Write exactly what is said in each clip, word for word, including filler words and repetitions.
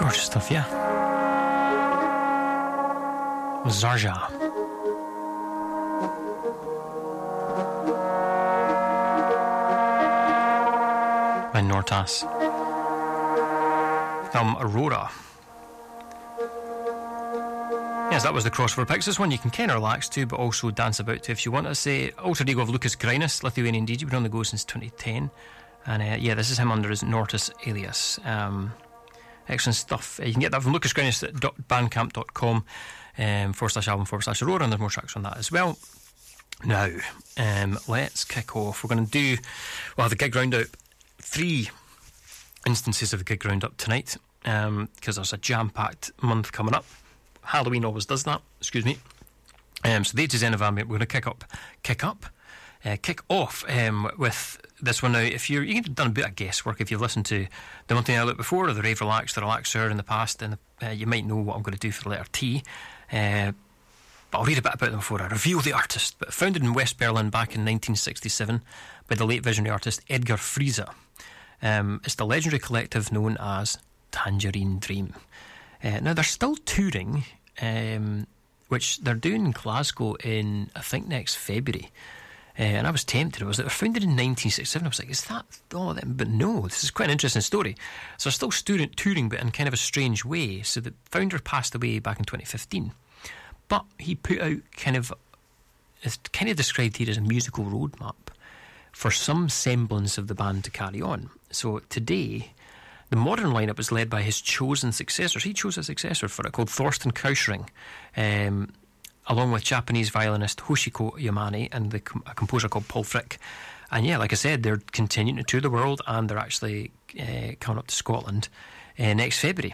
Gorgeous stuff, yeah. Zarja. By Nortas. Film Aurora. Yes, that was the crossover picks. This one you can kind of relax to, but also dance about to if you want to. Say alter ego of Lucas Grinus, Lithuanian D J, been on the go since twenty ten. And uh, yeah, this is him under his Nortus alias. Um, excellent stuff. Uh, you can get that from lucas grinus dot bandcamp dot com um, forward slash album forward slash Aurora, and there's more tracks on that as well. Now, um, let's kick off. We're going to do, we'll have the gig roundup, three instances of the gig roundup tonight, because um, there's a jam-packed month coming up. Halloween always does that, excuse me. Um, so the Ages End of Ambient, we're going to kick up, kick up, uh, kick off um, with this one now. If you're, you can done a bit of guesswork if you've listened to the Monthly Outlet before, or the Rave Relax, the Relaxer in the past, and uh, you might know what I'm going to do for the letter T. Uh, but I'll read a bit about them before I reveal the artist. But founded in West Berlin back in nineteen sixty-seven by the late visionary artist Edgar Friese. Um, it's the legendary collective known as Tangerine Dream. Uh, now they're still touring, um, which they're doing in Glasgow in, I think, next February. Uh, and I was tempted. It was that they were founded in nineteen sixty-seven. I was like, is that all of them? But no, this is quite an interesting story. So they're still student touring, but in kind of a strange way. So the founder passed away back in twenty fifteen. But he put out kind of, it's kind of described here as a musical roadmap for some semblance of the band to carry on. So today, the modern lineup was led by his chosen successors. He chose a successor for it called Thorsten Kauschring, um, along with Japanese violinist Hoshiko Yamane and the, a composer called Paul Frick. And yeah, like I said, they're continuing to tour the world, and they're actually uh, coming up to Scotland uh, next February.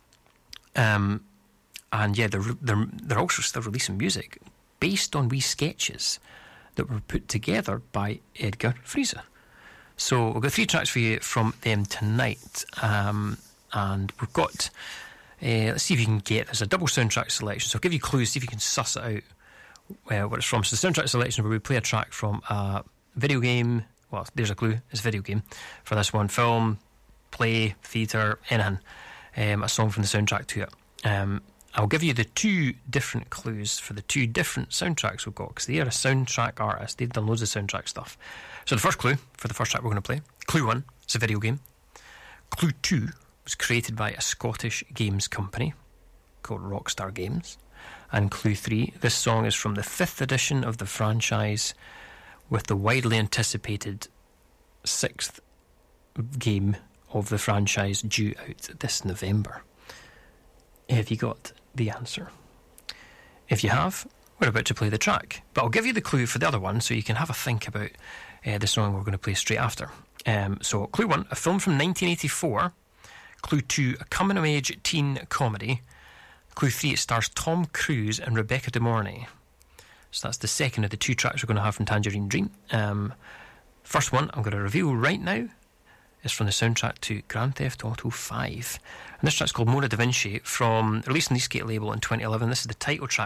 Um, and yeah, they're, they're, they're also still releasing music based on wee sketches that were put together by Edgar Friese. So we've got three tracks for you from them tonight, um, and we've got, uh, let's see if you can get, there's a double soundtrack selection, so I'll give you clues, see if you can suss it out uh, what it's from. So the soundtrack selection where we play a track from a video game, well, there's a clue, it's a video game for this one, film, play, theatre, anything, um, a song from the soundtrack to it. Um, I'll give you the two different clues for the two different soundtracks we've got, because they are a soundtrack artist. They've done loads of soundtrack stuff. So the first clue for the first track we're going to play, clue one, it's a video game. Clue two was created by a Scottish games company called Rockstar Games. And clue three, this song is from the fifth edition of the franchise, with the widely anticipated sixth game of the franchise due out this November. Have you got the answer? If you have, we're about to play the track, but I'll give you the clue for the other one so you can have a think about uh, the song we're going to play straight after. Um, so clue one, a film from nineteen eighty-four. Clue two, a coming of age teen comedy. Clue three, it stars Tom Cruise and Rebecca De Mornay. So that's the second of the two tracks we're going to have from Tangerine Dream. Um, first one I'm going to reveal right now is from the soundtrack to Grand Theft Auto five. And this track's called Mona Da Vinci, from released on the Eastgate label in twenty eleven. This is the title track